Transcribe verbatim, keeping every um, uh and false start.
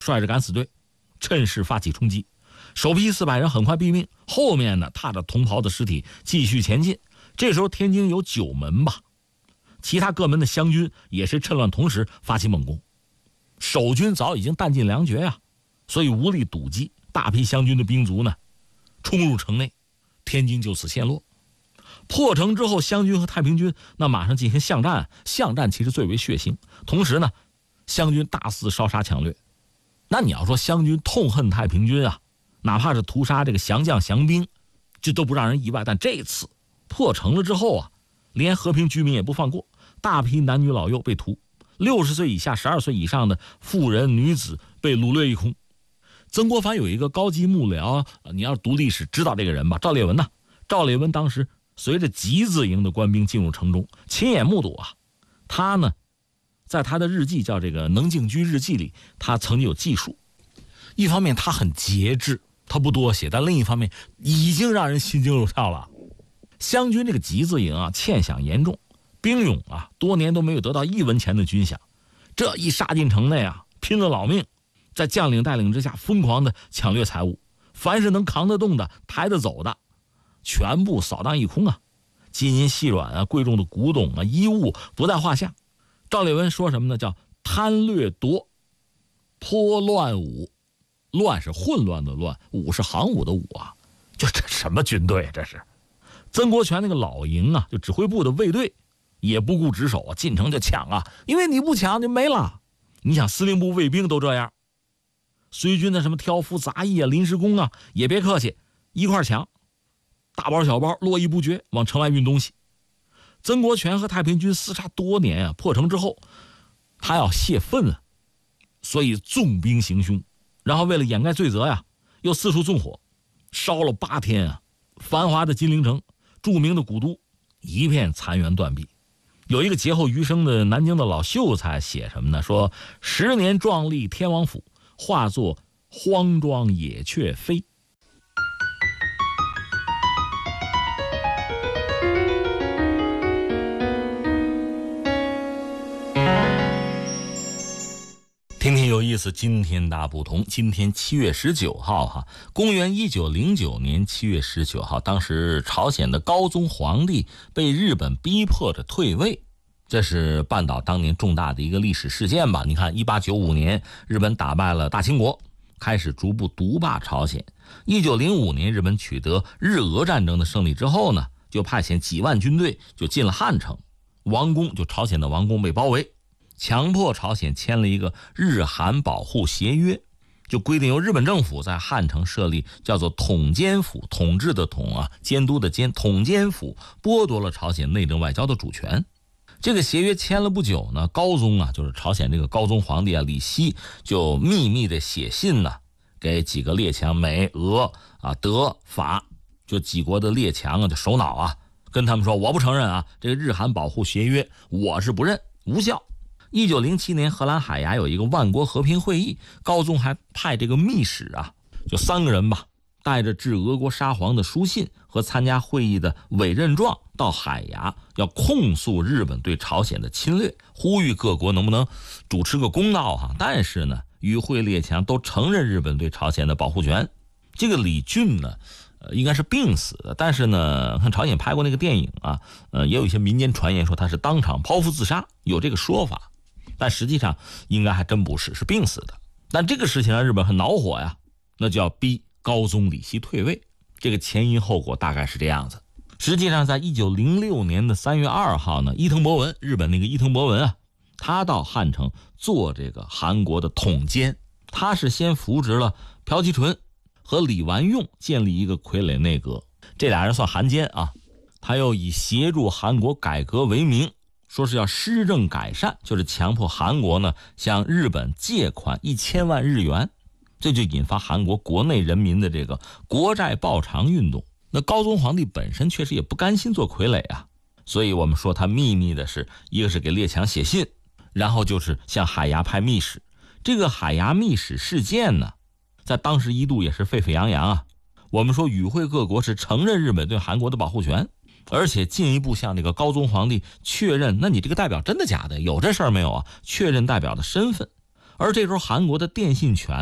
率着敢死队趁势发起冲击，首批四百人很快毙命，后面呢踏着同袍的尸体继续前进。这时候天津有九门吧，其他各门的湘军也是趁乱同时发起猛攻，守军早已经弹尽粮绝呀、啊，所以无力堵击，大批湘军的兵卒呢冲入城内，天津就此陷落。破城之后，湘军和太平军那马上进行巷战，巷战其实最为血腥，同时呢湘军大肆烧杀抢掠。那你要说湘军痛恨太平军啊，哪怕是屠杀这个降将降兵，这都不让人意外。但这次破城了之后啊，连和平居民也不放过，大批男女老幼被屠，六十岁以下十二岁以上的妇人女子被掳掠一空。曾国藩有一个高级幕僚，你要是读历史知道这个人吧，赵烈文呐、啊。赵烈文当时随着集字营的官兵进入城中，亲眼目睹啊。他呢在他的日记叫这个《能静居日记》里，他曾经有记述。一方面他很节制，他不多写，但另一方面已经让人心惊肉跳了。湘军这个集字营啊，欠饷严重，兵勇啊多年都没有得到一文钱的军饷，这一杀进城内啊，拼了老命，在将领带领之下疯狂的抢掠财物，凡是能扛得动的抬得走的全部扫荡一空啊，金银细软啊，贵重的古董啊，衣物不在话下。赵烈文说什么呢？叫贪掠夺，颇乱武。乱是混乱的乱，武是行武的武啊，就这什么军队这是？曾国荃那个老营啊，就指挥部的卫队也不顾职守啊，进城就抢啊，因为你不抢就没了。你想司令部卫兵都这样，随军的什么挑夫杂役啊、临时工啊，也别客气，一块抢，大包小包络绎不绝往城外运东西。曾国荃和太平军厮杀多年啊，破城之后他要泄愤啊，所以纵兵行凶，然后为了掩盖罪责呀，又四处纵火，烧了八天啊，繁华的金陵城，著名的古都一片残垣断壁。有一个劫后余生的南京的老秀才写什么呢？说十年壮丽天王府，化作荒庄野雀飞。听听有意思，今天大不同。今天七月十九号哈，公元一九零九年七月十九号，当时朝鲜的高宗皇帝被日本逼迫着退位，这是半岛当年重大的一个历史事件吧。你看一八九五年日本打败了大清国，开始逐步独霸朝鲜。一九零五年日本取得日俄战争的胜利之后呢，就派遣几万军队就进了汉城，王宫就朝鲜的王宫被包围，强迫朝鲜签了一个日韩保护协约，就规定由日本政府在汉城设立叫做统监府，统治的统啊，监督的监，统监府剥夺了朝鲜内政外交的主权。这个协约签了不久呢，高宗啊，就是朝鲜这个高宗皇帝啊，李熙就秘密的写信呢，给几个列强美、俄啊、德、法，就几国的列强啊，就首脑啊，跟他们说我不承认啊，这个日韩保护协约我是不认，无效。一九零七年荷兰海牙有一个万国和平会议，高宗还派这个密使啊，就三个人吧，带着致俄国沙皇的书信和参加会议的委任状到海牙，要控诉日本对朝鲜的侵略，呼吁各国能不能主持个公道哈。但是呢，与会列强都承认日本对朝鲜的保护权。这个李俊呢，呃，应该是病死的，但是呢，看朝鲜拍过那个电影啊，呃，也有一些民间传言说他是当场剖腹自杀，有这个说法。但实际上应该还真不是，是病死的。但这个事情让日本很恼火呀，那就要逼高宗李熙退位。这个前因后果大概是这样子。实际上在一九零六年的三月二号呢，伊藤博文，日本那个伊藤博文啊，他到汉城做这个韩国的统监。他是先扶植了朴其淳和李完用，建立一个傀儡内阁，这俩人算韩奸啊。他又以协助韩国改革为名，说是要施政改善，就是强迫韩国呢向日本借款一千万日元，这就引发韩国国内人民的这个国债报偿运动。那高宗皇帝本身确实也不甘心做傀儡啊，所以我们说他秘密的是，一个是给列强写信，然后就是向海牙派密使。这个海牙密使事件呢，在当时一度也是沸沸扬扬啊。我们说与会各国是承认日本对韩国的保护权，而且进一步向这个高宗皇帝确认，那你这个代表真的假的，有这事儿没有啊？确认代表的身份。 而这时候韩国的电信权